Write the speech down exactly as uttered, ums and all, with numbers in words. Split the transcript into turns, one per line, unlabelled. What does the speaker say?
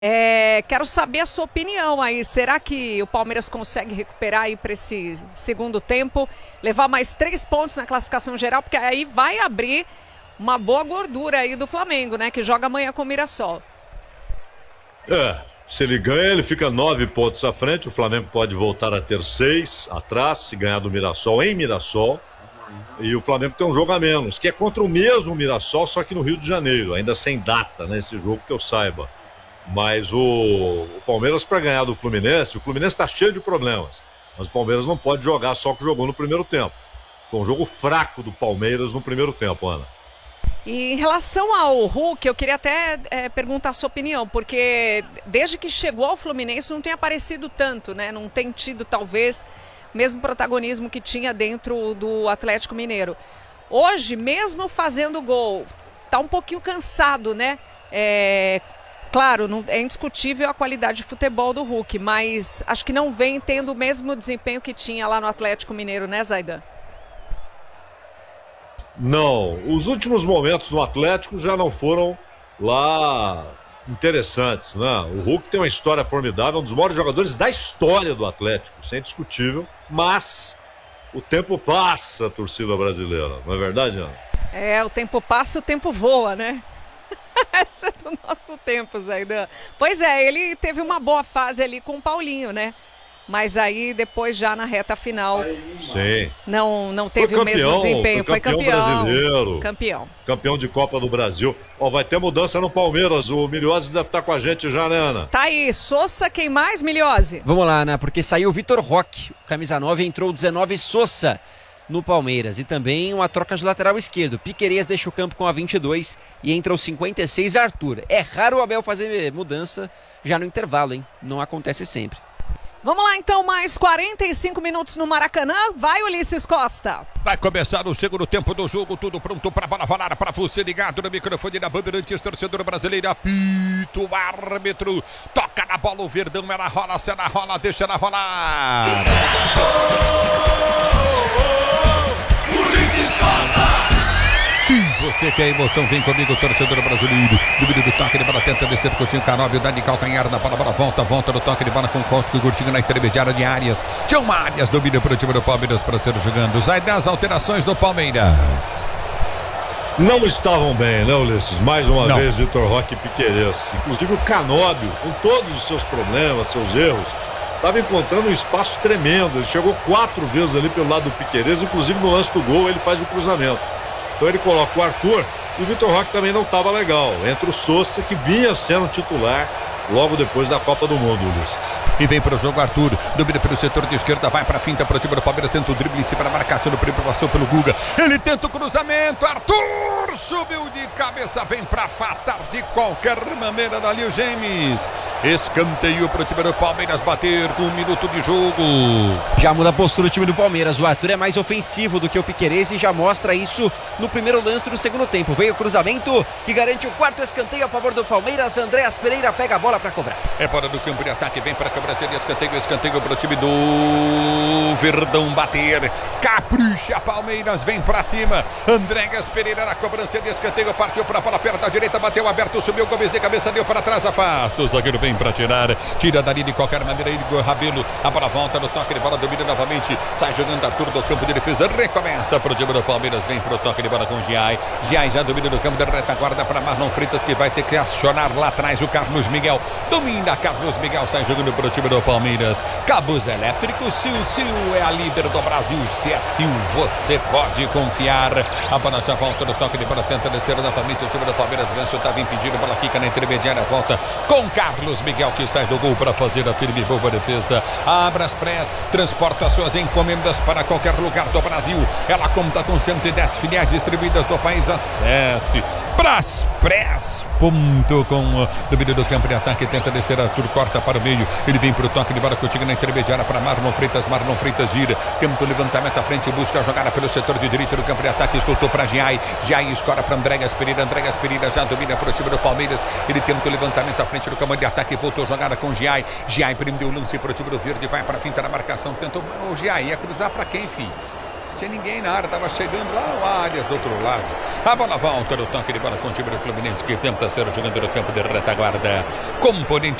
É, quero saber a sua opinião aí. Será que o Palmeiras consegue recuperar aí para esse segundo tempo, levar mais três pontos na classificação geral? Porque aí vai abrir uma boa gordura aí do Flamengo, né? Que joga amanhã com o Mirassol.
É, se ele ganha, ele fica nove pontos à frente. O Flamengo pode voltar a ter seis atrás, se ganhar do Mirassol em Mirassol. E o Flamengo tem um jogo a menos, que é contra o mesmo Mirassol, só que no Rio de Janeiro, ainda sem data, né? Esse jogo que eu saiba. Mas o, o Palmeiras, para ganhar do Fluminense, o Fluminense está cheio de problemas. Mas o Palmeiras não pode jogar só o que jogou no primeiro tempo. Foi um jogo fraco do Palmeiras no primeiro tempo, Ana.
E em relação ao Hulk, eu queria até é, perguntar a sua opinião, porque desde que chegou ao Fluminense não tem aparecido tanto, né? Não tem tido, talvez, o mesmo protagonismo que tinha dentro do Atlético Mineiro. Hoje, mesmo fazendo gol, tá um pouquinho cansado, né? É... Claro, não, é indiscutível a qualidade de futebol do Hulk, mas acho que não vem tendo o mesmo desempenho que tinha lá no Atlético Mineiro, né, Zaidan?
Não, os últimos momentos no Atlético já não foram lá interessantes, né? O Hulk tem uma história formidável, um dos maiores jogadores da história do Atlético, isso é indiscutível, mas o tempo passa, torcida brasileira, não é verdade, Ana?
É, o tempo passa, o tempo voa, né? Essa é do nosso tempo, Zaidan. Pois é, ele teve uma boa fase ali com o Paulinho, né? Mas aí depois já na reta final
Sim.
não, não teve
campeão,
o mesmo desempenho.
Foi campeão, foi campeão brasileiro.
Campeão.
Campeão de Copa do Brasil. Ó, vai ter mudança no Palmeiras. O Miliose deve estar com a gente já, né, Ana?
Tá aí. Sousa, quem mais, Miliose?
Vamos lá, Ana, porque saiu o Vitor Roque, camisa nove, entrou o dezenove Sousa no Palmeiras. E também uma troca de lateral esquerdo. Piquerez deixa o campo com a vinte e dois e entra o cinquenta e seis Arthur. É raro o Abel fazer mudança já no intervalo, hein? Não acontece sempre.
Vamos lá então, mais quarenta e cinco minutos no Maracanã. Vai, Ulisses Costa.
Vai começar o segundo tempo do jogo, tudo pronto para a bola rolar, para você ligado no microfone da Bandeirantes, torcedor brasileiro, apito o árbitro, toca na bola o Verdão, ela rola, se ela rola, deixa ela rolar. Oh, oh, oh, Ulisses Costa! Se você quer emoção, vem comigo, torcedor brasileiro. Domínio do toque de bola, tenta descer, Coutinho Canóbio, dá de calcanhar na bola, bola volta, volta no toque de bola com Coutinho e Coutinho na intermediária de Arias. Tião Arias domina para o time do Palmeiras para ser jogando. Sai das alterações do Palmeiras.
Não estavam bem, né, Ulisses? Mais uma
Não.
vez, Vitor Roque e Piquerez. Inclusive o Canóbio, com todos os seus problemas, seus erros, estava encontrando um espaço tremendo. Ele chegou quatro vezes ali pelo lado do Piquerez, inclusive no lance do gol ele faz o cruzamento. Então ele coloca o Arthur e o Vitor Roque também não estava legal. Entra o Sousa, que vinha sendo titular logo depois da Copa do Mundo, Ulisses.
E vem para o jogo Arthur, domina pelo setor de esquerda, vai para a finta para o time do Palmeiras, tenta o drible em cima da marcação, no primeiro passou pelo Guga, ele tenta o cruzamento, Arthur subiu de cabeça, vem para afastar de qualquer maneira dali o James. Escanteio para o time do Palmeiras bater com um minuto de jogo.
Já muda a postura do time do Palmeiras, o Arthur é mais ofensivo do que o Piquerez e já mostra isso no primeiro lance do segundo tempo. Veio o cruzamento que garante o quarto escanteio a favor do Palmeiras, Andréas Pereira pega a bola para cobrar.
É fora do campo de ataque, vem para a cobrança de escanteio, escanteio para o time do Verdão bater. Capricha, Palmeiras vem para cima. Andréas Pereira na cobrança de escanteio, partiu para a bola perto da direita, bateu aberto, subiu Gomes de cabeça, deu para trás, afasta. O zagueiro vem para tirar, tira dali de qualquer maneira, Igor Rabelo, a bola volta no toque de bola, domina novamente, sai jogando Arthur do campo de defesa, recomeça para o time do Palmeiras, vem para o toque de bola com Giai. Giai já domina no campo da retaguarda para Marlon Freitas, que vai ter que acionar lá atrás o Carlos Miguel. Domina Carlos Miguel, sai jogando para o time do Palmeiras. Cabos elétricos, Sil Sil é a líder do Brasil. Se é Sil, você pode confiar. A bola já volta no toque de bola, tenta descer novamente o time do Palmeiras. Ganso estava impedido, bola quica na intermediária, volta com Carlos Miguel, que sai do gol para fazer a firme e boa defesa. A Braspress transporta suas encomendas para qualquer lugar do Brasil. Ela conta com cento e dez filiais distribuídas do país. Acesse braspress ponto com. Domínio do campo de ataque, tenta descer, Arthur corta para o meio, ele vem para o toque de bola, Coutinho na intermediária para Marlon Freitas, Marlon Freitas gira, tenta o levantamento à frente, busca a jogada pelo setor de direita do campo de ataque, soltou para Giai, Giai escora para Andréas Pereira, Andréas Pereira já domina para o time do Palmeiras, ele tenta o levantamento à frente do comando de ataque, voltou a jogada com Giai, Giai prendeu o lance para o time do Verde, vai para a finta na marcação, tenta o Giai, ia cruzar para quem, filho? Tinha ninguém na área, tava chegando lá o Arias do outro lado. A bola volta no toque de bola com o time do Fluminense, que tenta ser o jogador do campo de retaguarda. Componente